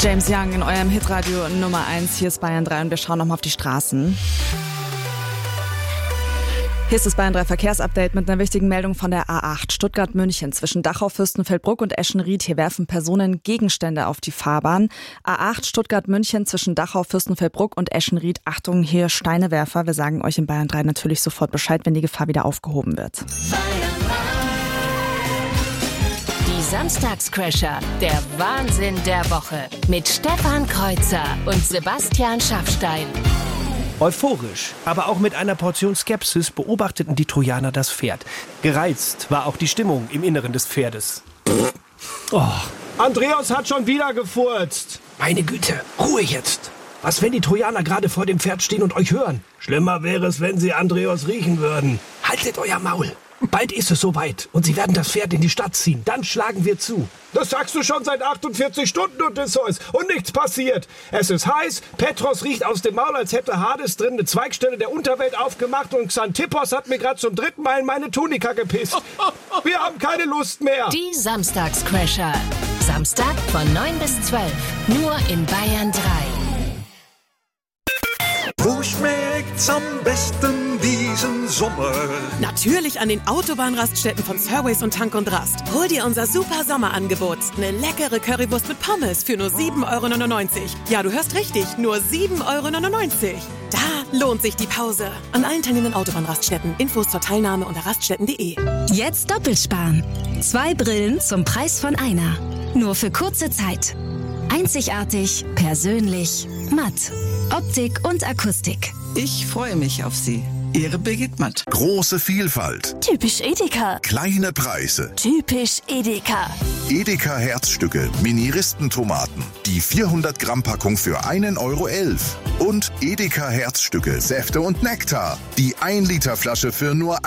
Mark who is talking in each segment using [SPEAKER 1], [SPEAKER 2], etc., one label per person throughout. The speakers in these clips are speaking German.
[SPEAKER 1] James Young in eurem Hitradio Nummer 1. Hier ist Bayern 3 und wir schauen nochmal auf die Straßen. Hier ist das Bayern 3 Verkehrsupdate mit einer wichtigen Meldung von der A8 Stuttgart-München zwischen Dachau, Fürstenfeldbruck und Eschenried. Hier werfen Personen Gegenstände auf die Fahrbahn. A8 Stuttgart-München zwischen Dachau, Fürstenfeldbruck und Eschenried. Achtung, hier Steinewerfer. Wir sagen euch in Bayern 3 natürlich sofort Bescheid, wenn die Gefahr wieder aufgehoben wird.
[SPEAKER 2] Die Samstagscrasher, der Wahnsinn der Woche mit Stefan Kreuzer und Sebastian Schaffstein.
[SPEAKER 3] Euphorisch, aber auch mit einer Portion Skepsis beobachteten die Trojaner das Pferd. Gereizt war auch die Stimmung im Inneren des Pferdes.
[SPEAKER 4] Oh. Andreas hat schon wieder gefurzt.
[SPEAKER 3] Meine Güte, Ruhe jetzt. Was, wenn die Trojaner gerade vor dem Pferd stehen und euch hören?
[SPEAKER 4] Schlimmer wäre es, wenn sie Andreas riechen würden.
[SPEAKER 3] Haltet euer Maul. Bald ist es soweit und sie werden das Pferd in die Stadt ziehen. Dann schlagen wir zu.
[SPEAKER 4] Das sagst du schon seit 48 Stunden, Odysseus, und nichts passiert. Es ist heiß, Petros riecht aus dem Maul, als hätte Hades drin eine Zweigstelle der Unterwelt aufgemacht und Xanthippos hat mir gerade zum 3. Mal in meine Tunika gepisst. Wir haben keine Lust mehr.
[SPEAKER 2] Die Samstagscrasher. Samstag von 9 bis 12. Nur in Bayern 3.
[SPEAKER 5] Wo schmeckt's am besten diesen Sommer?
[SPEAKER 6] Natürlich an den Autobahnraststätten von Surways und Tank und Rast. Hol dir unser super Sommerangebot. Eine leckere Currywurst mit Pommes für nur 7,99 €. Ja, du hörst richtig, nur 7,99 €. Da lohnt sich die Pause. An allen teilnehmenden Autobahnraststätten. Infos zur Teilnahme unter raststätten.de.
[SPEAKER 7] Jetzt doppelt sparen. 2 Brillen zum Preis von einer. Nur für kurze Zeit. Einzigartig, persönlich, matt. Optik und Akustik.
[SPEAKER 8] Ich freue mich auf Sie. Ihre Birgit Matt.
[SPEAKER 9] Große Vielfalt.
[SPEAKER 7] Typisch Edeka.
[SPEAKER 9] Kleine Preise.
[SPEAKER 7] Typisch Edeka.
[SPEAKER 9] Edeka Herzstücke, Mini-Ristentomaten. Die 400 Gramm Packung für 1,11 €. Und Edeka Herzstücke, Säfte und Nektar. Die 1 Liter Flasche für nur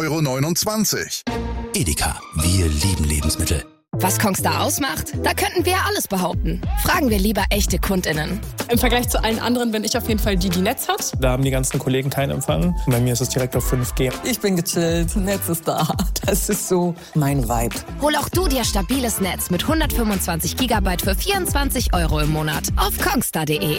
[SPEAKER 9] 1,29 €.
[SPEAKER 10] Edeka, wir lieben Lebensmittel.
[SPEAKER 2] Was Kongstar ausmacht? Da könnten wir ja alles behaupten. Fragen wir lieber echte KundInnen.
[SPEAKER 11] Im Vergleich zu allen anderen bin ich auf jeden Fall die Netz hat.
[SPEAKER 12] Da haben die ganzen Kollegen keinen Empfang. Bei mir ist es direkt auf 5G.
[SPEAKER 8] Ich bin gechillt, Netz ist da. Das ist so mein Vibe.
[SPEAKER 2] Hol auch du dir stabiles Netz mit 125 GB für 24 € im Monat auf kongstar.de.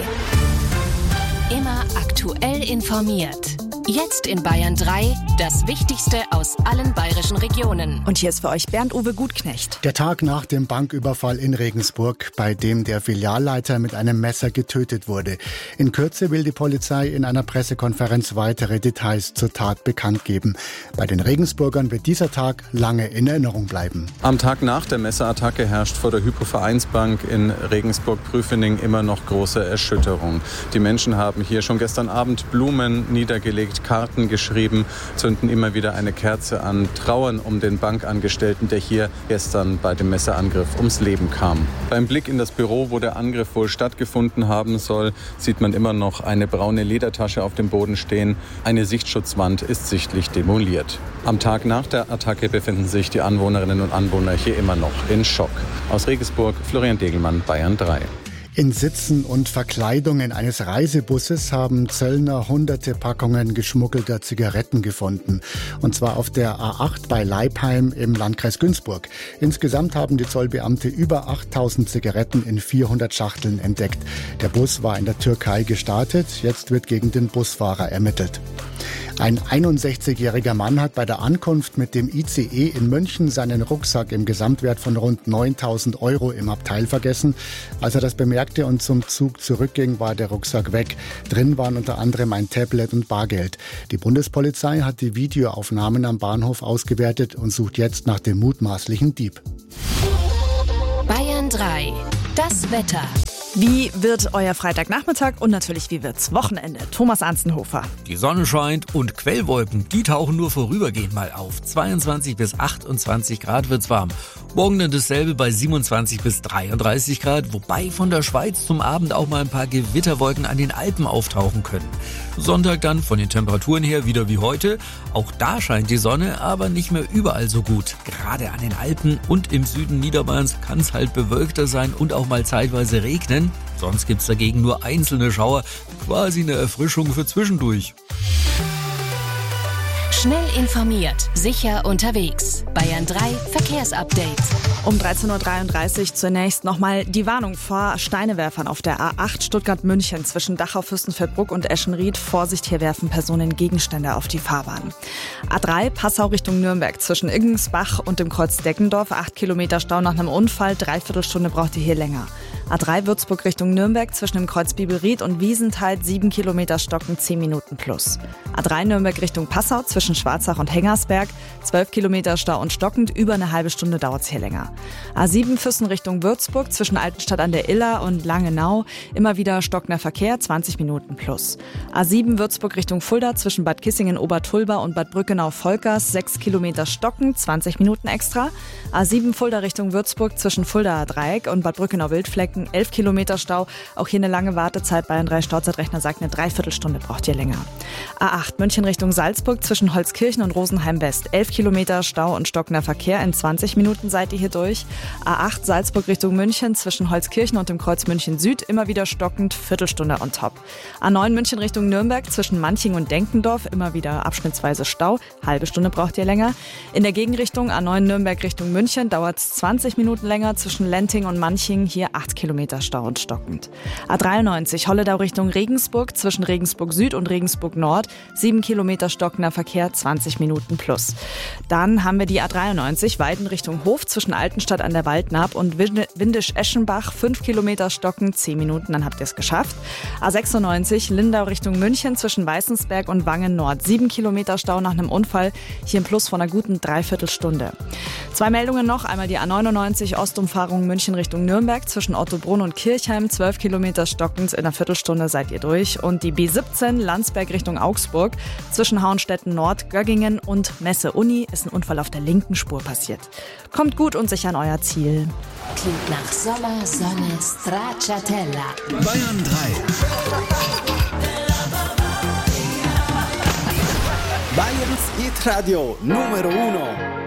[SPEAKER 2] Immer aktuell informiert. Jetzt in Bayern 3 das Wichtigste aus allen bayerischen Regionen.
[SPEAKER 1] Und hier ist für euch Bernd-Uwe Gutknecht.
[SPEAKER 13] Der Tag nach dem Banküberfall in Regensburg, bei dem der Filialleiter mit einem Messer getötet wurde. In Kürze will die Polizei in einer Pressekonferenz weitere Details zur Tat bekannt geben. Bei den Regensburgern wird dieser Tag lange in Erinnerung bleiben.
[SPEAKER 14] Am Tag nach der Messerattacke herrscht vor der Hypo-Vereinsbank in Regensburg-Prüfening immer noch große Erschütterung. Die Menschen haben hier schon gestern Abend Blumen niedergelegt, Karten geschrieben, zünden immer wieder eine Kerze an, trauern um den Bankangestellten, der hier gestern bei dem Messerangriff ums Leben kam. Beim Blick in das Büro, wo der Angriff wohl stattgefunden haben soll, sieht man immer noch eine braune Ledertasche auf dem Boden stehen. Eine Sichtschutzwand ist sichtlich demoliert. Am Tag nach der Attacke befinden sich die Anwohnerinnen und Anwohner hier immer noch in Schock. Aus Regensburg, Florian Degelmann, Bayern 3.
[SPEAKER 13] In Sitzen und Verkleidungen eines Reisebusses haben Zöllner hunderte Packungen geschmuggelter Zigaretten gefunden. Und zwar auf der A8 bei Leipheim im Landkreis Günzburg. Insgesamt haben die Zollbeamte über 8000 Zigaretten in 400 Schachteln entdeckt. Der Bus war in der Türkei gestartet. Jetzt wird gegen den Busfahrer ermittelt. Ein 61-jähriger Mann hat bei der Ankunft mit dem ICE in München seinen Rucksack im Gesamtwert von rund 9.000 € im Abteil vergessen. Als er das bemerkte und zum Zug zurückging, war der Rucksack weg. Drin waren unter anderem ein Tablet und Bargeld. Die Bundespolizei hat die Videoaufnahmen am Bahnhof ausgewertet und sucht jetzt nach dem mutmaßlichen Dieb.
[SPEAKER 2] Bayern 3. Das Wetter.
[SPEAKER 1] Wie wird euer Freitagnachmittag und natürlich wie wird's Wochenende? Thomas Anzenhofer.
[SPEAKER 10] Die Sonne scheint und Quellwolken, die tauchen nur vorübergehend mal auf. 22 bis 28 Grad wird's warm. Morgen dann dasselbe bei 27 bis 33 Grad, wobei von der Schweiz zum Abend auch mal ein paar Gewitterwolken an den Alpen auftauchen können. Sonntag dann von den Temperaturen her wieder wie heute. Auch da scheint die Sonne, aber nicht mehr überall so gut. Gerade an den Alpen und im Süden Niederbayerns kann es halt bewölkter sein und auch mal zeitweise regnen. Sonst gibt's dagegen nur einzelne Schauer, quasi eine Erfrischung für zwischendurch.
[SPEAKER 2] Schnell informiert, sicher unterwegs. Bayern 3 Verkehrsupdate.
[SPEAKER 1] Um 13.33 Uhr zunächst nochmal die Warnung vor Steinewerfern auf der A8 Stuttgart-München zwischen Dachau, Fürstenfeldbruck und Eschenried. Vorsicht, hier werfen Personen Gegenstände auf die Fahrbahn. A3 Passau Richtung Nürnberg zwischen Iggensbach und dem Kreuz Deckendorf. 8 Kilometer Stau nach einem Unfall, 3/4 Stunde braucht ihr hier länger. A3 Würzburg Richtung Nürnberg zwischen dem Kreuz Bibelried und Wiesenthal 7 Kilometer stocken, 10 Minuten plus. A3 Nürnberg Richtung Passau zwischen Schwarzach und Hengersberg 12 Kilometer Stau und stockend, über eine halbe Stunde dauert es hier länger. A7 Füssen Richtung Würzburg zwischen Altenstadt an der Iller und Langenau immer wieder stockender Verkehr, 20 Minuten plus. A7 Würzburg Richtung Fulda zwischen Bad Kissingen Obertulba und Bad Brückenau-Volkers 6 Kilometer stocken, 20 Minuten extra. A7 Fulda Richtung Würzburg zwischen Fuldaer Dreieck und Bad Brückenau-Wildflecken 11 Kilometer Stau, auch hier eine lange Wartezeit. Bayern 3 Stauzeitrechner sagt, eine 3/4 Stunde braucht ihr länger. A8 München Richtung Salzburg zwischen Holzkirchen und Rosenheim West 11 Kilometer Stau und stockender Verkehr, in 20 Minuten seid ihr hier durch. A8 Salzburg Richtung München zwischen Holzkirchen und dem Kreuz München Süd immer wieder stockend, Viertelstunde on top. A9 München Richtung Nürnberg zwischen Manching und Denkendorf immer wieder abschnittsweise Stau, halbe Stunde braucht ihr länger. In der Gegenrichtung A9 Nürnberg Richtung München dauert es 20 Minuten länger zwischen Lenting und Manching, hier 8 Kilometer Stau und stockend. A93 Holledau Richtung Regensburg zwischen Regensburg Süd und Regensburg Nord 7 Kilometer stockender Verkehr, 20 Minuten plus. Dann haben wir die A93 Weiden Richtung Hof zwischen Altenstadt an der Waldnaab und Windisch-Eschenbach 5 Kilometer stocken, 10 Minuten, dann habt ihr es geschafft. A96 Lindau Richtung München zwischen Weißensberg und Wangen Nord 7 Kilometer Stau nach einem Unfall, hier ein Plus von einer guten 3/4 Stunde. 2 Meldungen noch, einmal die A99 Ostumfahrung München Richtung Nürnberg zwischen Ottobrunn und Kirchheim 12 Kilometer stockend, in einer Viertelstunde seid ihr durch. Und die B17 Landsberg Richtung Augsburg zwischen Hauenstetten Nord, Göggingen und Messe-Uni ist ein Unfall auf der linken Spur passiert. Kommt gut und sicher an euer Ziel.
[SPEAKER 2] Klingt nach Sommer, Sonne, Stracciatella.
[SPEAKER 5] Bayern 3.
[SPEAKER 15] Bayerns Hit Radio Numero 1.